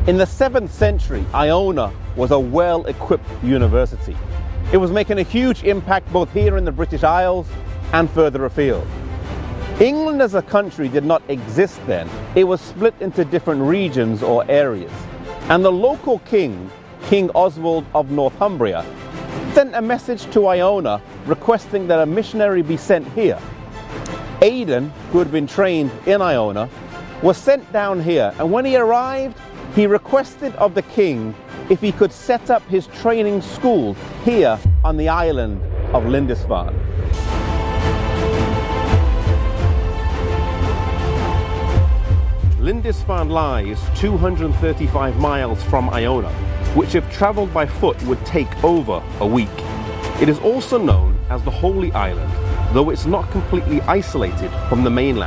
In the 7th century, Iona was a well-equipped university. It was making a huge impact both here in the British Isles and further afield. England as a country did not exist then. It was split into different regions or areas. And the local king, King Oswald of Northumbria, sent a message to Iona requesting that a missionary be sent here. Aidan, who had been trained in Iona, was sent down here, and when he arrived, he requested of the king if he could set up his training school here on the island of Lindisfarne. Lindisfarne lies 235 miles from Iona, which if travelled by foot would take over a week. It is also known as the Holy Island, though it's not completely isolated from the mainland.